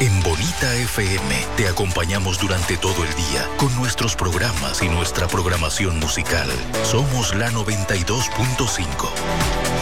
En Bonita FM te acompañamos durante todo el día con nuestros programas y nuestra programación musical. Somos la 92.5.